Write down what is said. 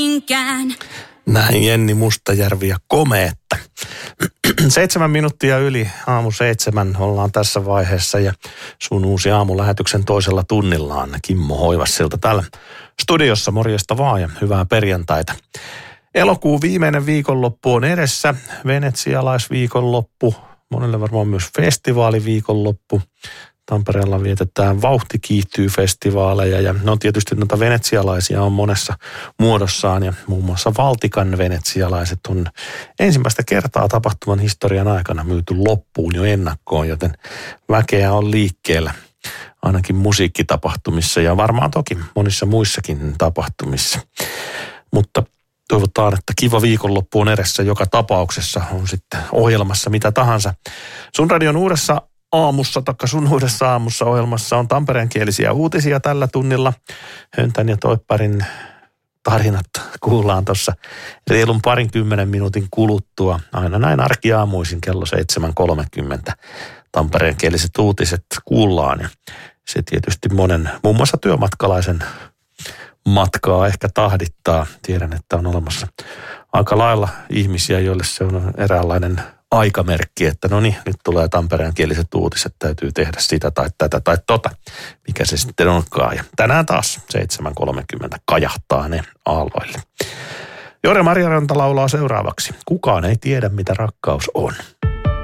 Näin Jenni Mustajärvi ja Komeetta. 7 minuuttia yli aamu 7 ollaan tässä vaiheessa ja sun uusi aamulähetyksen toisella tunnillaan Kimmo Hoivassilta täällä studiossa. Morjesta vaan ja hyvää perjantaita. Elokuun viimeinen viikonloppu on edessä, venetsialaisviikonloppu, monelle varmaan myös festivaaliviikonloppu. Tampereella vietetään Vauhti kiihtyy -festivaaleja ja no tietysti noita venetsialaisia on monessa muodossaan ja muun muassa Valtikan venetsialaiset on ensimmäistä kertaa tapahtuman historian aikana myyty loppuun jo ennakkoon, joten väkeä on liikkeellä ainakin musiikkitapahtumissa ja varmaan toki monissa muissakin tapahtumissa. Mutta toivotaan, että kiva viikonloppu on edessä joka tapauksessa, on sitten ohjelmassa mitä tahansa. Sun radion uudessa aamussa, taikka sun uudessa aamussa ohjelmassa on tampereenkielisiä uutisia tällä tunnilla. Höntän ja Toipparin tarinat kuullaan tuossa reilun 20 minuutin kuluttua. Aina näin arkiaamuisin kello 7.30 tampereenkieliset uutiset kuullaan. Ja se tietysti monen, muun muassa työmatkalaisen matkaa ehkä tahdittaa. Tiedän, että on olemassa aika lailla ihmisiä, joille se on eräänlainen aikamerkki, että no niin, nyt tulee tampereenkieliset uutiset, täytyy tehdä sitä tai tätä tai tota, mikä se sitten onkaan. Ja tänään taas 7.30 kajahtaa ne aalloille. Jore Marjaranta laulaa seuraavaksi. Kukaan ei tiedä, mitä rakkaus on.